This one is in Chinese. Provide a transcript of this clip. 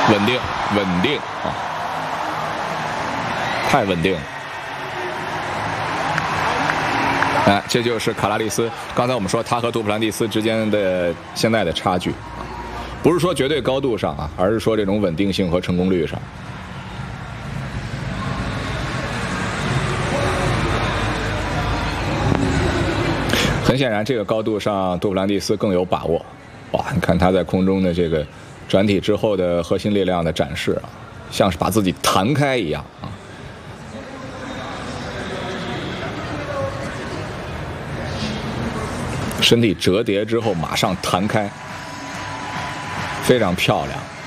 稳定，稳定啊，太稳定了。哎，这就是卡拉利斯。刚才我们说他和杜普兰蒂斯之间的现在的差距，不是说绝对高度上啊，而是说这种稳定性和成功率上。很显然，这个高度上杜普兰蒂斯更有把握。哇，你看他在空中的这个转体之后的核心力量的展示啊，像是把自己弹开一样啊。身体折叠之后马上弹开，非常漂亮。